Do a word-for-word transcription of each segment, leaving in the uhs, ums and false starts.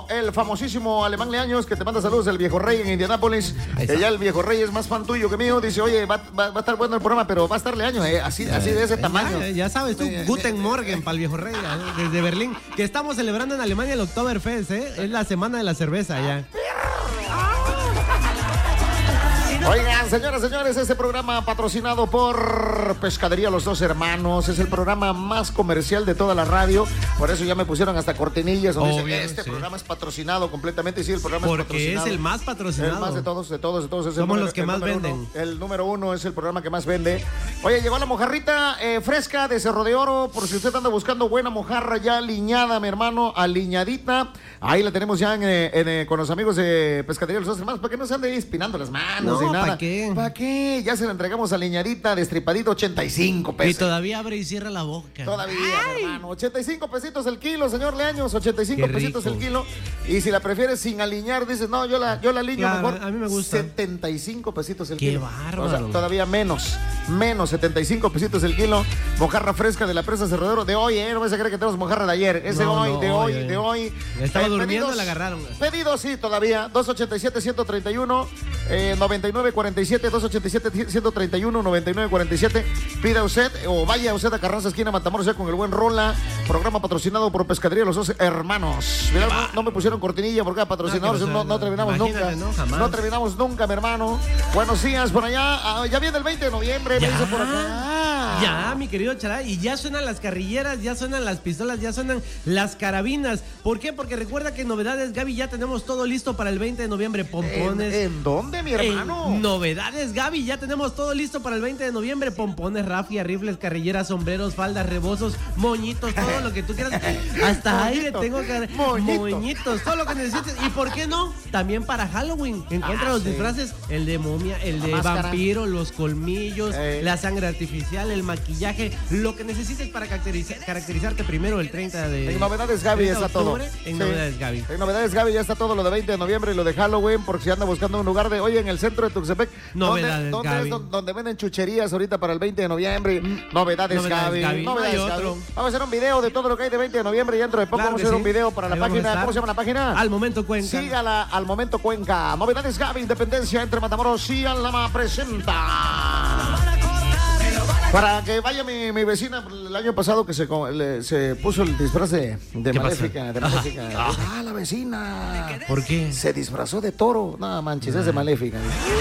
famosísimo, el famosísimo Alemán Leaños, que te manda saludos, el viejo rey en Indianápolis. Ya el viejo rey es más fan tuyo que mío. Dice, oye, va, va, va a estar bueno el programa, pero va a estar Leaños, eh, así, así de ese tamaño. Ya, ya sabes tú, eh, Guten Morgen para el viejo rey, desde Berlín, que estamos celebrando en Alemania el Oktoberfest, ¿eh? Es la semana de la cerveza ya. Oigan, señoras, señores, este programa patrocinado por Pescadería Los Dos Hermanos es el programa más comercial de toda la radio. Por eso ya me pusieron hasta cortinillas donde Obvio, dice, este sí. programa es patrocinado completamente. Sí, el programa Porque es patrocinado. es el más patrocinado. El más de todos, de todos, de todos. Es Somos el, los que el más número venden. Uno, el número uno es el programa que más vende. Oye, llegó la mojarrita eh, fresca de Cerro de Oro. Por si usted anda buscando buena mojarra ya aliñada, mi hermano, aliñadita. Ahí la tenemos ya en, en, en, con los amigos de Pescadería Los Dos Hermanos. Para que no se ande ahí espinando las manos No, y nada. ¿para qué? ¿Para qué? Ya se la entregamos aliñadita, destripadito, ochenta y cinco pesos. Y todavía abre y cierra la boca. Todavía, hermano. ochenta y cinco pesitos el kilo, señor Leaños. ochenta y cinco pesitos el kilo. Y si la prefieres sin aliñar, dices, no, yo la, yo la aliño claro, mejor. A mí me gusta. setenta y cinco pesitos el Qué kilo. bárbaro. O sea, todavía menos. Menos, setenta y cinco pesitos el kilo. Mojarra fresca de la presa Cerro de Oro de hoy, ¿eh? No me vas a creer que tenemos mojarra de ayer. Es de No, hoy, no, de hoy, oye. de hoy. Estaba Eh, durmiendo, pedidos, la agarraron. Pedidos, sí, todavía. dos ochenta y siete, ciento treinta y uno, eh, noventa y nueve cuarenta y siete, dos ochenta y siete, ciento treinta y uno, noventa y nueve cuarenta y siete. Pida usted o vaya usted a Carranza, esquina Matamoros, ya con el buen Rola. Programa patrocinado por Pescadería Los Dos Hermanos. Mira, no, no me pusieron cortinilla porque a patrocinadores no, no, no terminamos nunca. No, jamás. No terminamos nunca, mi hermano. Buenos días por allá. Ah, ya viene el veinte de noviembre, me Ya. dice por acá. Ya, mi querido Chará, y ya suenan las carrilleras, ya suenan las pistolas, ya suenan las carabinas. ¿Por qué? Porque recuerda que en Novedades Gaby ya tenemos todo listo para el veinte de noviembre. Pompones. ¿En, ¿En dónde, mi hermano? En Novedades Gaby ya tenemos todo listo para el veinte de noviembre. Pompones, rafia, rifles, carrilleras, sombreros, faldas, rebozos, moñitos, todo lo que tú quieras. Hasta ahí le tengo que... Moñito. Moñitos, todo lo que necesites. ¿Y por qué no? También para Halloween. Encuentra Ah, los sí. disfraces, el de momia, el de La máscara. vampiro, los colmillos, Eh. la sangre artificial, el maquillaje, lo que necesites para caracteriza- caracterizarte primero el treinta de En Novedades Gaby treinta de está todo. octubre, En Sí. Novedades Gaby. En Novedades Gaby ya está todo lo de veinte de noviembre y lo de Halloween, porque si anda buscando un lugar de, oye, en el centro de Tuxtepec, Novedades ¿dónde, dónde Gaby. es donde, donde venden chucherías ahorita para el veinte de noviembre? Novedades, Novedades Gaby. Gaby. Novedades No hay Gaby. otro. Vamos a hacer un video de todo lo que hay de veinte de noviembre y dentro de poco Claro vamos a que hacer sí. un video para la Ahí vamos a página. estar. ¿Cómo se llama la página? Al momento Cuenca. Sígala al momento Cuenca. Novedades Gaby, Independencia entre Matamoros y Alama presenta. Para que vaya mi, mi vecina el año pasado que se, co- le- se puso el disfraz de, de ¿Qué maléfica. De pasó? maléfica. Ah, la vecina. ¿Por qué? Se disfrazó de toro. No manches, es de maléfica.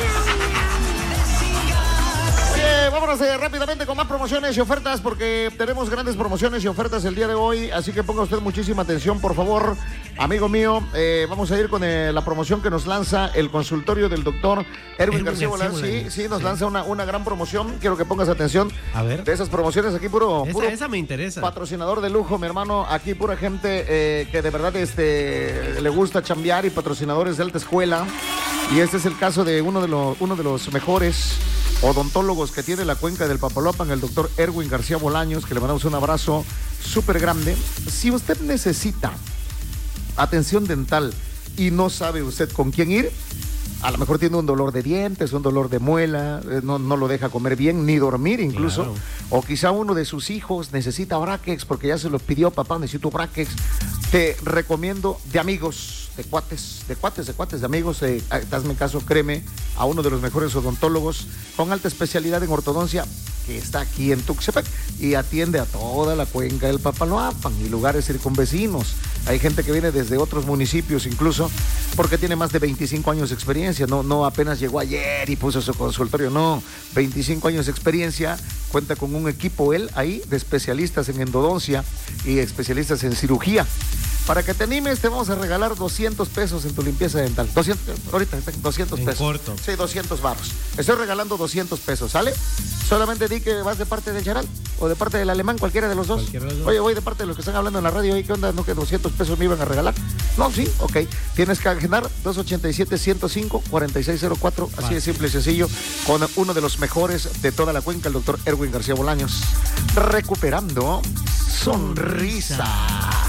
Oye, vámonos eh, rápidamente con más promociones y ofertas porque tenemos grandes promociones y ofertas el día de hoy. Así que ponga usted muchísima atención, por favor, amigo mío. Eh, vamos a ir con eh, la promoción que nos lanza el consultorio del doctor Erwin Erwin García García Bolaños. Sí, Bolaños. sí, nos Sí. lanza una, una gran promoción. Quiero que pongas atención. A ver. De esas promociones aquí, puro, Esa, puro esa me interesa. patrocinador de lujo, mi hermano. Aquí pura gente eh, que de verdad este, le gusta chambear y patrocinadores de alta escuela. Y este es el caso de uno de, los uno de los mejores odontólogos que tiene la cuenca del Papaloapan, el doctor Erwin García Bolaños, que le mandamos un abrazo súper grande. Si usted necesita atención dental y no sabe usted con quién ir, a lo mejor tiene un dolor de dientes, un dolor de muela, eh, no, no lo deja comer bien, ni dormir incluso. Claro. O quizá uno de sus hijos necesita brackets porque ya se los pidió, papá, necesito brackets. Te recomiendo de amigos, de cuates, de cuates, de cuates, de amigos. Eh, hazme caso, créeme, a uno de los mejores odontólogos con alta especialidad en ortodoncia que está aquí en Tuxtepec y atiende a toda la cuenca del Papaloapan y lugares circunvecinos. Hay gente que viene desde otros municipios incluso porque tiene más de veinticinco años de experiencia, no, no apenas llegó ayer y puso su consultorio, no, veinticinco años de experiencia, cuenta con un equipo él ahí de especialistas en endodoncia y especialistas en cirugía. Para que te animes, te vamos a regalar doscientos pesos en tu limpieza dental. doscientos, ahorita, doscientos En pesos. corto. Sí, doscientos baros. Estoy regalando doscientos pesos, ¿sale? Solamente di que vas de parte del Charal o de parte del Alemán, cualquiera de los dos. Cualquiera de los dos. Oye, voy de parte de los que están hablando en la radio. ¿Y qué onda? ¿No que doscientos pesos me iban a regalar? No, sí, ok. Tienes que agendar dos ochenta y siete, ciento cinco, cuarenta y seis cero cuatro. Así de simple y sencillo. Con uno de los mejores de toda la cuenca, el doctor Erwin García Bolaños. Recuperando sonrisas.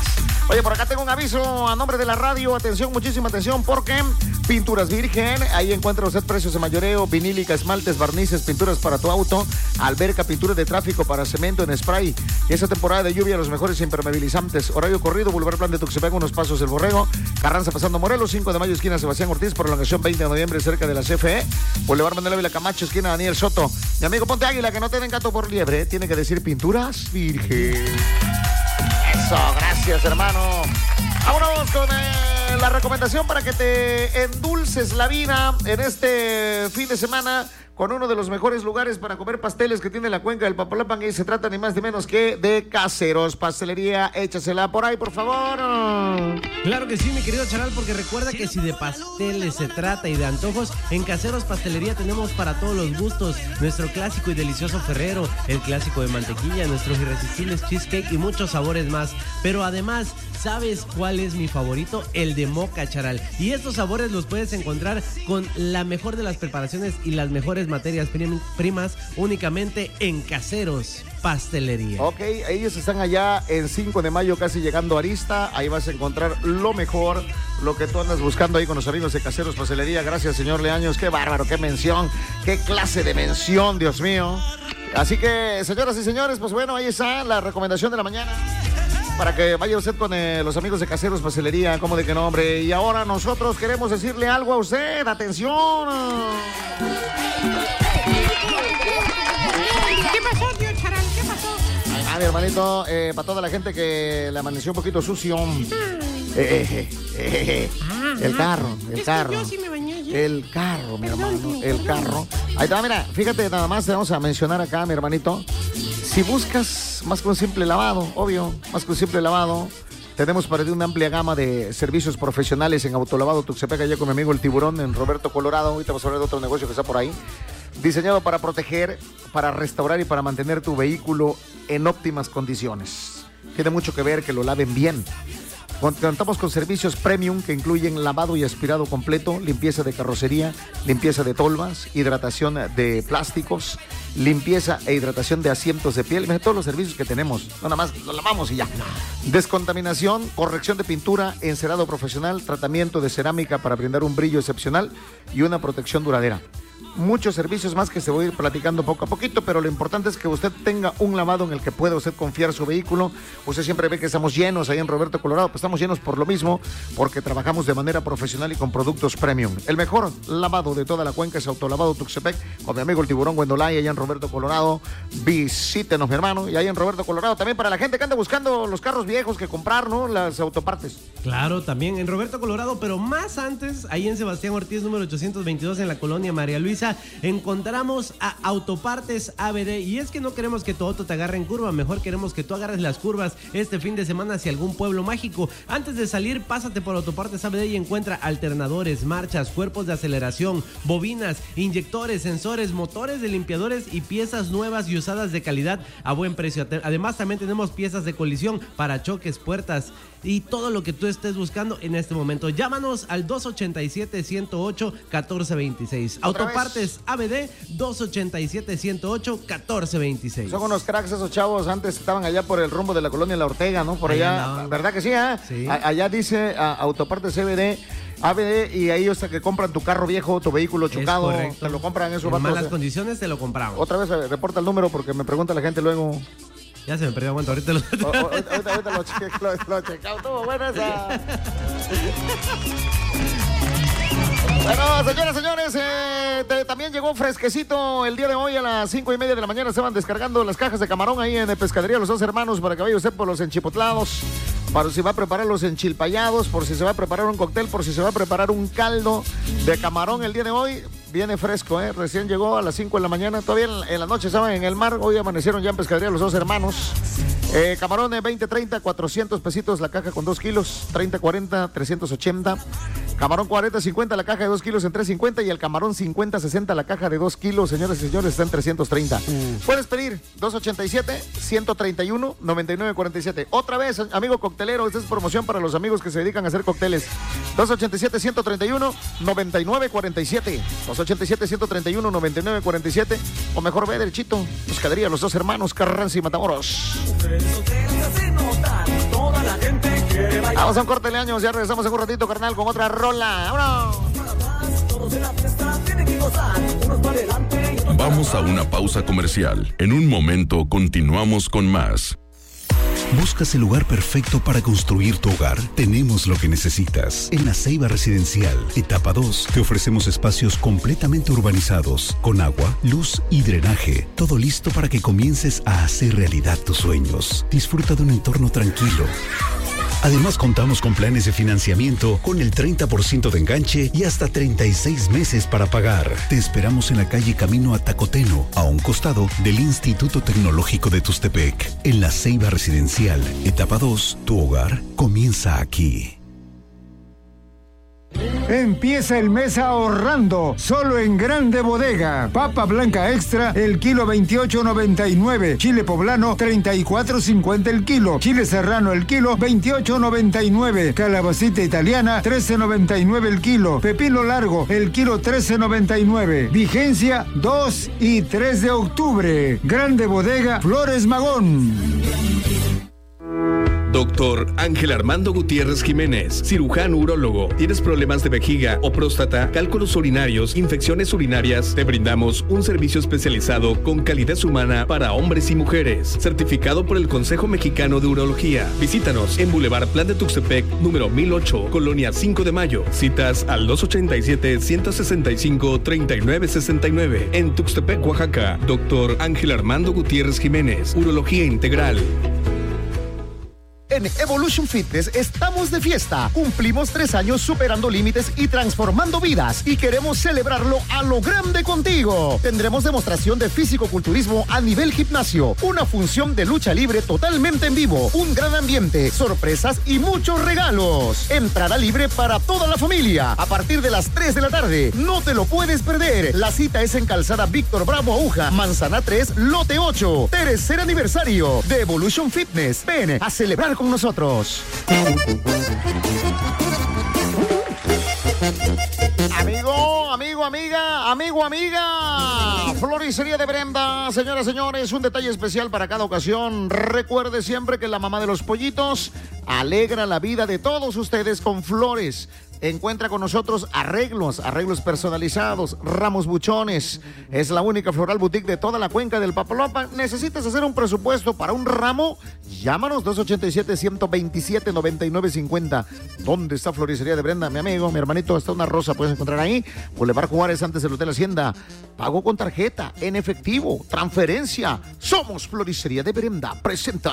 Oye, por acá tengo un aviso a nombre de la radio. Atención, muchísima atención, porque Pinturas Virgen, ahí encuentra usted precios de mayoreo, vinílica, esmaltes, barnices, pinturas para tu auto, alberca, pintura de tráfico para cemento en spray. Y esta temporada de lluvia, los mejores impermeabilizantes. Horario corrido, Boulevard Plan de Tuxtepec, unos pasos del Borrego, Carranza pasando Morelos, cinco de mayo, esquina Sebastián Ortiz, prolongación veinte de noviembre, cerca de la C F E, Boulevard Manuel Ávila Camacho, esquina Daniel Soto. Mi amigo Ponte Águila, que no te den gato por liebre, ¿eh? Tiene que decir Pinturas Virgen. Eso, gracias, hermano. Vámonos con eh, la recomendación para que te endulces la vida en este fin de semana con uno de los mejores lugares para comer pasteles que tiene la cuenca del Papaloapan, y se trata ni más ni menos que de Caseros Pastelería. Échasela por ahí, por favor. Claro que sí, mi querido Charal, porque recuerda que si de pasteles se trata y de antojos, en Caseros Pastelería tenemos para todos los gustos nuestro clásico y delicioso Ferrero, el clásico de mantequilla, nuestros irresistibles cheesecake y muchos sabores más. Pero además, ¿sabes cuál es mi favorito? El de moca, Charal. Y estos sabores los puedes encontrar con la mejor de las preparaciones y las mejores materias prim- primas únicamente en Caseros Pastelería. Ok, ellos están allá en cinco de mayo, casi llegando a Arista. Ahí vas a encontrar lo mejor, lo que tú andas buscando ahí con los amigos de Caseros Pastelería. Gracias, señor Leaños. Qué bárbaro, qué mención, qué clase de mención, Dios mío. Así que, señoras y señores, pues bueno, ahí está la recomendación de la mañana, para que vaya usted con eh, los amigos de Caseros Pastelería, como de qué nombre. Y ahora nosotros queremos decirle algo a usted. ¡Atención! ¿Qué pasó, tío Charal? ¿Qué pasó? Ah, mi hermanito, eh, para toda la gente que le amaneció un poquito sucio. Eh, eh, eh, eh, Ah, el ah. carro, el Es carro. que yo sí me bañé ayer. El carro, mi Perdón, hermano, tío, el perdón. carro. Ahí está, mira, fíjate, nada más te vamos a mencionar acá, mi hermanito. Si buscas más que un simple lavado, obvio, más que un simple lavado, tenemos para ti una amplia gama de servicios profesionales en Autolavado Tuxtepec, allá con mi amigo El Tiburón en Roberto, Colorado. Ahorita vamos a hablar de otro negocio que está por ahí. Diseñado para proteger, para restaurar y para mantener tu vehículo en óptimas condiciones. Tiene mucho que ver que lo laven bien. Contamos con servicios premium que incluyen lavado y aspirado completo, limpieza de carrocería, limpieza de tolvas, hidratación de plásticos, limpieza e hidratación de asientos de piel. Todos los servicios que tenemos, no nada más lo lavamos y ya. Descontaminación, corrección de pintura, encerado profesional, tratamiento de cerámica para brindar un brillo excepcional y una protección duradera. Muchos servicios más que se voy a ir platicando poco a poquito, pero lo importante es que usted tenga un lavado en el que pueda usted confiar su vehículo. Usted siempre ve que estamos llenos ahí en Roberto, Colorado, pues estamos llenos por lo mismo, porque trabajamos de manera profesional y con productos premium. El mejor lavado de toda la cuenca es Autolavado Tuxtepec, con mi amigo El Tiburón Gwendolay, allá en Roberto, Colorado. Visítenos, mi hermano, y ahí en Roberto, Colorado, también para la gente que anda buscando los carros viejos que comprar, ¿no? Las autopartes. Claro, también en Roberto, Colorado, pero más antes, ahí en Sebastián Ortiz, número ochocientos veintidós, en la colonia María Luisa, encontramos a Autopartes A B D. Y es que no queremos que tu auto te agarre en curva, mejor queremos que tú agarres las curvas este fin de semana hacia algún pueblo mágico. Antes de salir, pásate por Autopartes A B D y encuentra alternadores, marchas, cuerpos de aceleración, bobinas, inyectores, sensores, motores de limpiadores y piezas nuevas y usadas de calidad a buen precio. Además, también tenemos piezas de colisión, parachoques, puertas y todo lo que tú estés buscando en este momento. Llámanos al dos ochenta y siete, ciento ocho, catorce veintiséis. Autopartes A B D, dos ochenta y siete, ciento ocho, catorce veintiséis. Son unos cracks esos chavos. Antes estaban allá por el rumbo de la colonia La Ortega, ¿no? Por allá, Allá ¿verdad que sí? Eh? Sí. A- allá dice a, Autopartes A B D, A B D, y ahí hasta que compran tu carro viejo, tu vehículo chocado, Es correcto. te lo compran eso. En vatos. malas condiciones te lo compramos. Otra vez eh, reporta el número porque me pregunta la gente luego. Ya se me perdió, aguanta, ahorita lo... O- o- ahorita, ahorita lo, che, lo, lo checamos. Estuvo buena esa. Bueno, señoras, señores, eh, te- también llegó fresquecito el día de hoy a las cinco y media de la mañana. Estaban descargando las cajas de camarón ahí en Pescadería Los Dos Hermanos para que vaya usted por los enchipotlados, para si va a preparar los enchilpayados, por si se va a preparar un cóctel, por si se va a preparar un caldo de camarón el día de hoy. Viene fresco, ¿eh? Recién llegó a las cinco de la mañana. Todavía en, en la noche estaban en el mar. Hoy amanecieron ya en Pescadería Los Dos Hermanos. Eh, camarones veinte, treinta, cuatrocientos pesitos la caja con dos kilos. treinta, cuarenta, trescientos ochenta. Camarón cuarenta, cincuenta la caja de dos kilos en trescientos cincuenta. Y el camarón cincuenta, sesenta la caja de dos kilos, señores y señores, está en trescientos treinta. Uh. Puedes pedir dos ochenta y siete, ciento treinta y uno, noventa y nueve cuarenta y siete. Otra vez, amigo coctelero, esta es promoción para los amigos que se dedican a hacer cócteles. dos ochenta y siete, ciento treinta y uno, noventa y nueve cuarenta y siete. dos ochenta y siete, ciento treinta y uno, noventa y nueve cuarenta y siete. O mejor ve derechito, Pescadería Los Dos Hermanos, Carranza y Matamoros. Se nota, toda la gente quiere Vamos a un corte de años, ya regresamos en un ratito, carnal, con otra rola. ¡Vámonos! Vamos a una pausa comercial. En un momento continuamos con más. ¿Buscas el lugar perfecto para construir tu hogar? Tenemos lo que necesitas. En La Ceiba Residencial, etapa dos, te ofrecemos espacios completamente urbanizados, con agua, luz y drenaje. Todo listo para que comiences a hacer realidad tus sueños. Disfruta de un entorno tranquilo. Además, contamos con planes de financiamiento con el treinta por ciento de enganche y hasta treinta y seis meses para pagar. Te esperamos en la calle Camino a Tacoteno, a un costado del Instituto Tecnológico de Tustepec. En La Ceiba Residencial, etapa dos, tu hogar comienza aquí. Empieza el mes ahorrando, solo en Grande Bodega. Papa blanca extra, el kilo veintiocho noventa y nueve. Chile poblano, treinta y cuatro cincuenta el kilo. Chile serrano, el kilo, veintiocho noventa y nueve. Calabacita italiana, trece noventa y nueve el kilo. Pepino largo, el kilo, trece noventa y nueve. Vigencia, dos y tres de octubre. Grande Bodega, Flores Magón. Doctor Ángel Armando Gutiérrez Jiménez, cirujano urólogo. ¿Tienes problemas de vejiga o próstata, cálculos urinarios, infecciones urinarias? Te brindamos un servicio especializado con calidez humana para hombres y mujeres, certificado por el Consejo Mexicano de Urología. Visítanos en Boulevard Plan de Tuxtepec, número mil ocho, Colonia cinco de Mayo. Citas al dos ochenta y siete, ciento sesenta y cinco, treinta y nueve sesenta y nueve. En Tuxtepec, Oaxaca. Doctor Ángel Armando Gutiérrez Jiménez, Urología Integral. En Evolution Fitness estamos de fiesta. Cumplimos tres años superando límites y transformando vidas. Y queremos celebrarlo a lo grande contigo. Tendremos demostración de físico-culturismo a nivel gimnasio. Una función de lucha libre totalmente en vivo. Un gran ambiente, sorpresas y muchos regalos. Entrada libre para toda la familia. A partir de las tres de la tarde. No te lo puedes perder. La cita es en Calzada Víctor Bravo Aguja, Manzana tres, Lote ocho. Tercer aniversario de Evolution Fitness. Ven a celebrar con nosotros. Amigo, amigo, amiga, amigo, amiga. Floristería de Brenda, señoras, señores, un detalle especial para cada ocasión. Recuerde siempre que la mamá de los pollitos alegra la vida de todos ustedes con flores. Encuentra con nosotros arreglos, arreglos personalizados, ramos buchones. Es la única floral boutique de toda la cuenca del Papaloapan. ¿Necesitas hacer un presupuesto para un ramo? Llámanos dos ochenta y siete, ciento veintisiete, noventa y nueve cincuenta. ¿Dónde está Floristería de Brenda? Mi amigo, mi hermanito, está una rosa, puedes encontrar ahí. Boulevard Juárez, antes del Hotel Hacienda. Pago con tarjeta, en efectivo, transferencia. Somos Floristería de Brenda. Presenta.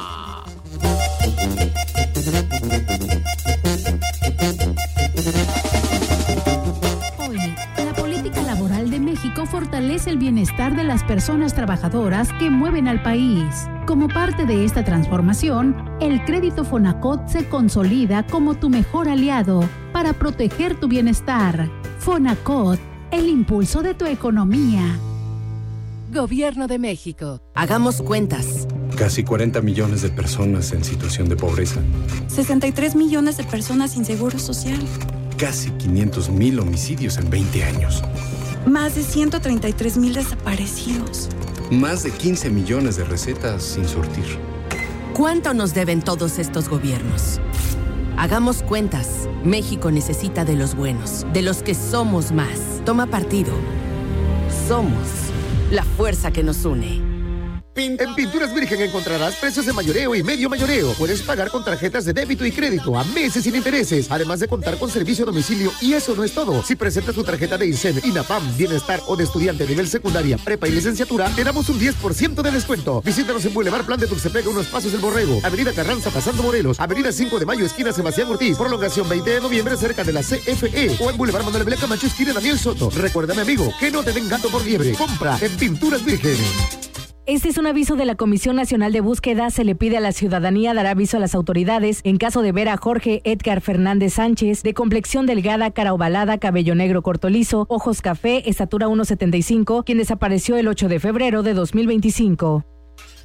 Oye, la política laboral de México fortalece el bienestar de las personas trabajadoras que mueven al país. Como parte de esta transformación, el crédito Fonacot se consolida como tu mejor aliado para proteger tu bienestar. Fonacot, el impulso de tu economía. Gobierno de México. Hagamos cuentas. Casi cuarenta millones de personas en situación de pobreza. sesenta y tres millones de personas sin seguro social. Casi quinientos mil homicidios en veinte años. Más de ciento treinta y tres mil desaparecidos. Más de quince millones de recetas sin surtir. ¿Cuánto nos deben todos estos gobiernos? Hagamos cuentas. México necesita de los buenos, de los que somos más. Toma partido. Somos la fuerza que nos une. En Pinturas Virgen encontrarás precios de mayoreo y medio mayoreo. Puedes pagar con tarjetas de débito y crédito a meses sin intereses, además de contar con servicio a domicilio. Y eso no es todo. Si presentas tu tarjeta de INSEN, INAPAM, Bienestar o de estudiante a nivel secundaria, prepa y licenciatura, te damos un diez por ciento de descuento. Visítanos en Boulevard Plan de Tuxtepec, unos pasos del Borrego, Avenida Carranza pasando Morelos, Avenida cinco de Mayo, esquina Sebastián Ortiz, prolongación veinte de noviembre cerca de la C F E, o en Boulevard Manuel Belén Camacho, esquina Daniel Soto. Recuérdame, amigo, que no te den gato por liebre. Compra en Pinturas Virgen. Este es un aviso de la Comisión Nacional de Búsqueda. Se le pide a la ciudadanía dar aviso a las autoridades en caso de ver a Jorge Edgar Fernández Sánchez, de complexión delgada, cara ovalada, cabello negro corto liso, ojos café, estatura uno setenta y cinco, quien desapareció el ocho de febrero de dos mil veinticinco.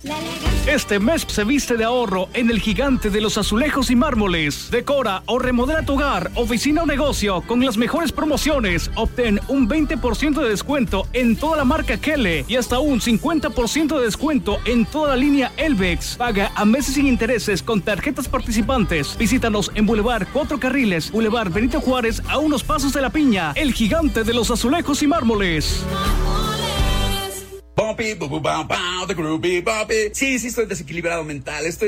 Este mes se viste de ahorro en el gigante de los azulejos y mármoles. Decora o remodela tu hogar, oficina o negocio con las mejores promociones. Obtén un veinte por ciento de descuento en toda la marca Kele y hasta un cincuenta por ciento de descuento en toda la línea Elvex. Paga a meses sin intereses con tarjetas participantes. Visítanos en Boulevard Cuatro Carriles, Boulevard Benito Juárez, a unos pasos de La Piña. El gigante de los azulejos y mármoles. Bumpy, bu, bu, bam, bam, the groovy, bumpy. Sí, sí, estoy desequilibrado mental. Estoy